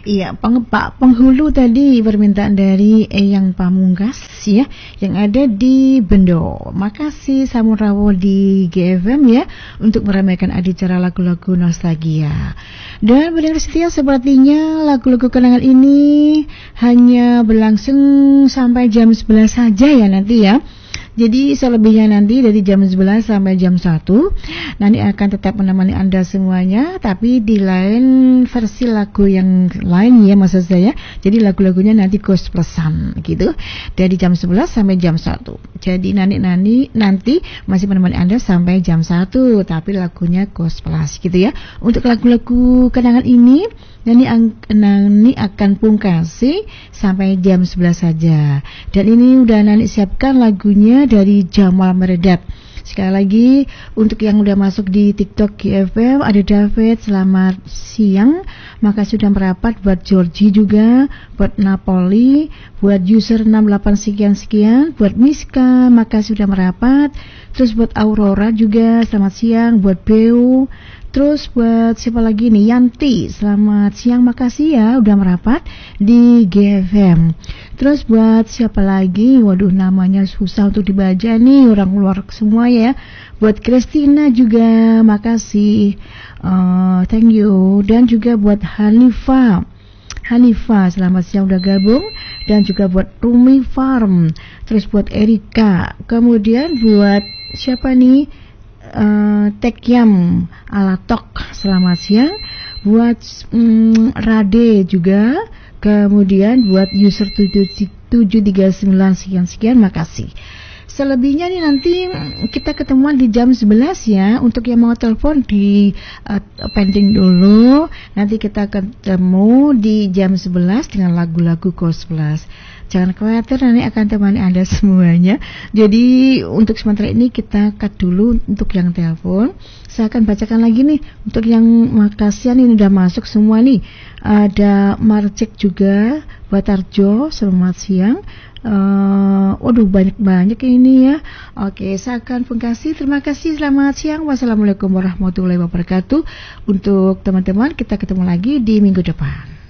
Iya, Pak Penghulu tadi permintaan dari Eyang Pamungkas ya, yang ada di Bendo. Makasih Samurawo di GFM ya untuk meramaikan acara lagu-lagu nostalgia. Dan pendengar setia, sepertinya lagu-lagu kenangan ini hanya berlangsung sampai jam 11 saja ya nanti ya. Jadi selebihnya nanti dari jam 11 sampai jam 1 nanti akan tetap menemani Anda semuanya, tapi di lain versi lagu yang lain ya maksud saya. Jadi lagu-lagunya nanti gospelan gitu dari jam 11 sampai jam 1. Jadi nanti masih menemani Anda sampai jam 1, tapi lagunya gospelan gitu ya. Untuk lagu-lagu kenangan ini Nani akan pungkasi sampai jam 11 saja. Dan ini udah Nani siapkan lagunya dari Jamal Meredap. Sekali lagi untuk yang udah masuk di TikTok GFM, ada David, selamat siang. Makasih sudah merapat, buat Georgie juga, buat Napoli, buat user 68 sekian-sekian, buat Miska, makasih sudah merapat. Terus buat Aurora juga, selamat siang, buat Beo. Terus buat siapa lagi nih, Yanti, selamat siang, makasih ya udah merapat di GFM. Terus buat siapa lagi, waduh namanya susah untuk dibaca nih, orang luar semua ya. Buat Christina juga makasih, thank you. Dan juga buat Hanifah, selamat siang udah gabung. Dan juga buat Rumi Farm. Terus buat Erika. Kemudian buat siapa nih, Tekyam Alatok, selamat siang. Buat Rade juga. Kemudian buat user 739 sekian-sekian, makasih. Selebihnya nih nanti kita ketemuan di jam 11 ya. Untuk yang mau telepon di pending dulu. Nanti kita ketemu di jam 11 dengan lagu-lagu Gospel. Jangan khawatir, nanti akan temani Anda semuanya. Jadi untuk sementara ini kita cut dulu untuk yang telepon. Saya akan bacakan lagi nih untuk yang makasian ini udah masuk semua nih. Ada Marcek juga, buat Arjo, selamat siang. Waduh banyak-banyak ini ya. Oke, saya akan pungkasi. Terima kasih, selamat siang. Wassalamualaikum warahmatullahi wabarakatuh. Untuk teman-teman, kita ketemu lagi di minggu depan.